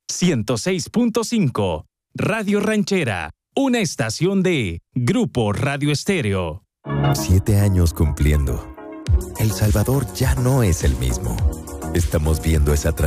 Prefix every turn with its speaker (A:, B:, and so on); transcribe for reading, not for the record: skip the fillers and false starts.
A: 106.5, Radio Ranchera, una estación de Grupo Radio Estéreo.
B: 7 años cumpliendo. El Salvador ya no es el mismo. Estamos viendo esa